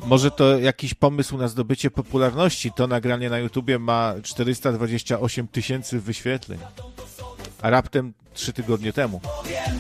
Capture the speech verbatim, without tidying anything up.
Może to jakiś pomysł na zdobycie popularności. To nagranie na YouTubie ma czterysta dwadzieścia osiem tysięcy wyświetleń, a raptem trzy tygodnie temu.